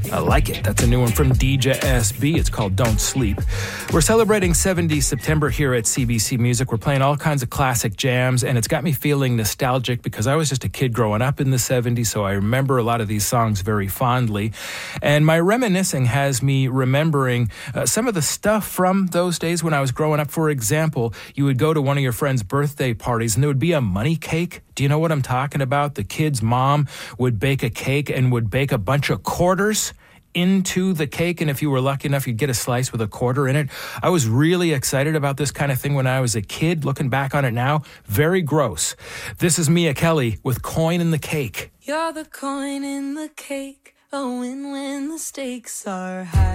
I like it. That's a new one from DJ SB. It's called Don't Sleep. We're celebrating 70 September here at CBC Music. We're playing all kinds of classic jams, and it's got me feeling nostalgic because I was just a kid growing up in the 70s, so I remember a lot of these songs very fondly. And my reminiscing has me remembering some of the stuff from those days when I was growing up. For example, you would go to one of your friends' birthday parties, and there would be a money cake. Do you know what I'm talking about? The kid's mom would bake a cake and would bake a bunch of quarters into the cake, and if you were lucky enough, you'd get a slice with a quarter in it. I was really excited about this kind of thing when I was a kid. Looking back on it now, very gross. This is Mia Kelly with Coin in the Cake. You're the coin in the cake, a win when the stakes are high.